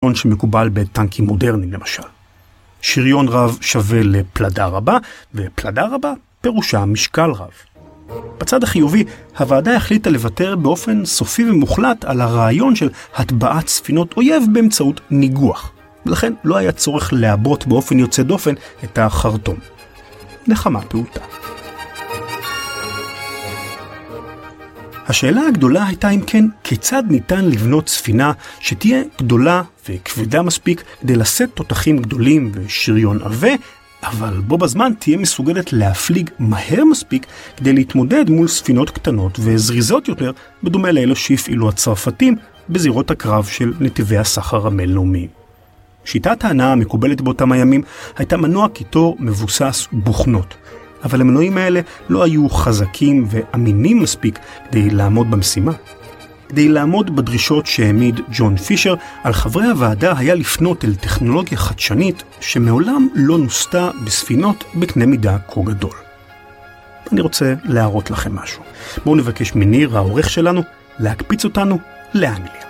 המתכון שמקובל בטנקים מודרניים למשל. שריון רב שווה לפלדה רבה, ופלדה רבה פירושה משקל רב. בצד החיובי, הוועדה החליטה לוותר באופן סופי ומוחלט על הרעיון של הטבעת ספינות אויב באמצעות ניגוח. ולכן לא היה צורך לעבות באופן יוצא דופן את החרטום. נחמה פעוטה. השאלה הגדולה הייתה אם כן, כיצד ניתן לבנות ספינה שתהיה גדולה וכבדה מספיק כדי לשאת תותחים גדולים ושריון עבה, אבל בו בזמן תהיה מסוגלת להפליג מהר מספיק כדי להתמודד מול ספינות קטנות וזריזות יותר, בדומה לאלו שהפעילו הצרפתים בזירות הקרב של נתיבי הסחר הבינלאומיים. שיטת ההנעה המקובלת באותם הימים הייתה מנוע קיטור מבוסס בוכנות, אבל המנועים האלה לא היו חזקים ואמינים מספיק כדי לעמוד במשימה. כדי לעמוד בדרישות שהעמיד ג'ון פישר, על חברי הוועדה היה לפנות אל טכנולוגיה חדשנית שמעולם לא נוסתה בספינות בקנה מידה כה גדול. אני רוצה להראות לכם משהו. בואו נבקש מניר, העורך שלנו, להקפיץ אותנו לאנגליה.